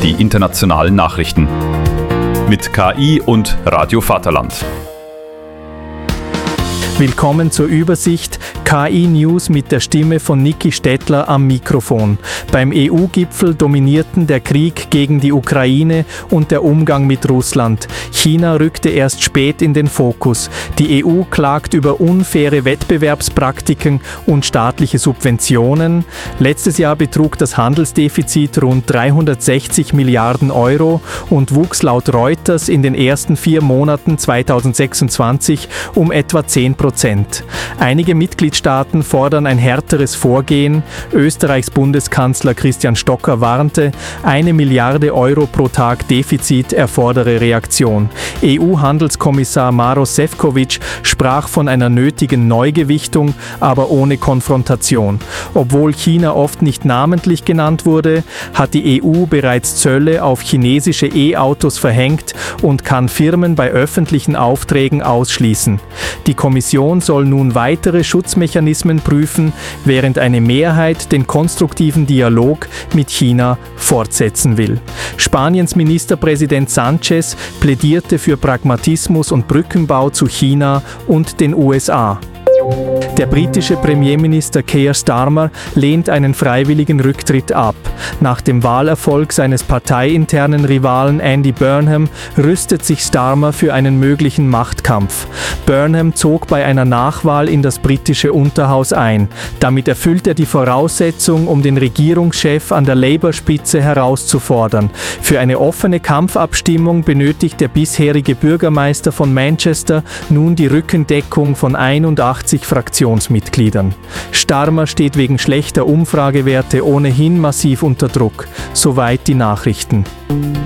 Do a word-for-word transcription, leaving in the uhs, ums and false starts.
die internationalen Nachrichten. Mit K I und Radio Vaterland. Willkommen zur Übersicht K I-News mit der Stimme von Niki Stettler am Mikrofon. Beim E U-Gipfel dominierten der Krieg gegen die Ukraine und der Umgang mit Russland. China rückte erst spät in den Fokus. Die E U klagt über unfaire Wettbewerbspraktiken und staatliche Subventionen. Letztes Jahr betrug das Handelsdefizit rund dreihundertsechzig Milliarden Euro und wuchs laut Reuters in den ersten vier Monaten zweitausendsechsundzwanzig um etwa zehn Prozent. Einige Mitgliedstaaten fordern ein härteres Vorgehen. Österreichs Bundeskanzler Christian Stocker warnte, eine Milliarde Euro pro Tag Defizit erfordere Reaktion. E U-Handelskommissar Maroš Šefčovič sprach von einer nötigen Neugewichtung, aber ohne Konfrontation. Obwohl China oft nicht namentlich genannt wurde, hat die E U bereits Zölle auf chinesische E-Autos verhängt und kann Firmen bei öffentlichen Aufträgen ausschließen. Die Kommission soll nun weitere Schutzmechanismen prüfen, während eine Mehrheit den konstruktiven Dialog mit China fortsetzen will. Spaniens Ministerpräsident Sánchez plädierte für Pragmatismus und Brückenbau zu China und den U S A. Der britische Premierminister Keir Starmer lehnt einen freiwilligen Rücktritt ab. Nach dem Wahlerfolg seines parteiinternen Rivalen Andy Burnham rüstet sich Starmer für einen möglichen Machtkampf. Burnham zog bei einer Nachwahl in das britische Unterhaus ein. Damit erfüllt er die Voraussetzung, um den Regierungschef an der Labour-Spitze herauszufordern. Für eine offene Kampfabstimmung benötigt der bisherige Bürgermeister von Manchester nun die Rückendeckung von einundachtzig Fraktionsmitgliedern. Starmer steht wegen schlechter Umfragewerte ohnehin massiv unter Druck. Soweit die Nachrichten.